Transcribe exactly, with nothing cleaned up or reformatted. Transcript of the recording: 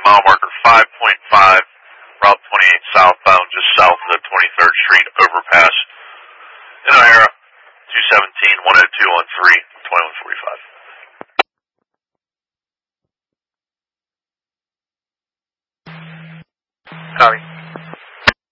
mile marker five point five, Route twenty-eight southbound, just south of the twenty-third Street overpass in O'Hara, two seventeen, one oh two on three, twenty-one forty-five. Copy.